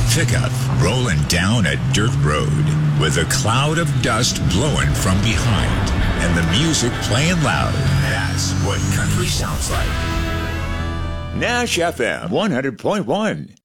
pickup rolling down a dirt road with a cloud of dust blowing from behind and the music playing loud. That's what country sounds like. Nash FM 100.1.